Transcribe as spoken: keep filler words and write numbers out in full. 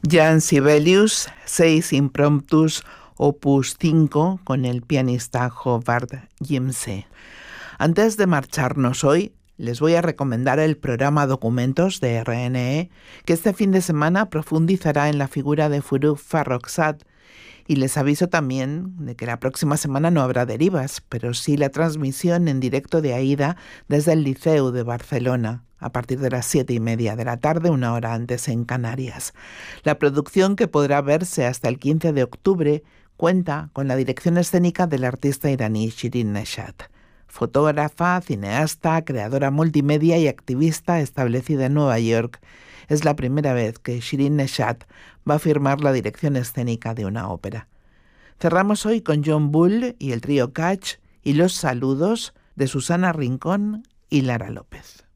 Jan Sibelius, seis impromptus, opus cinco, con el pianista Howard Jimse. Antes de marcharnos hoy, les voy a recomendar el programa Documentos de R N E, que este fin de semana profundizará en la figura de Forough Farrokhzad. Y les aviso también de que la próxima semana no habrá derivas, pero sí la transmisión en directo de AIDA desde el Liceu de Barcelona, a partir de las siete y media de la tarde, una hora antes en Canarias. La producción, que podrá verse hasta el quince de octubre, cuenta con la dirección escénica del artista iraní Shirin Neshat. Fotógrafa, cineasta, creadora multimedia y activista establecida en Nueva York, es la primera vez que Shirin Neshat va a firmar la dirección escénica de una ópera. Cerramos hoy con John Bull y el trío Catch y los saludos de Susana Rincón y Lara López.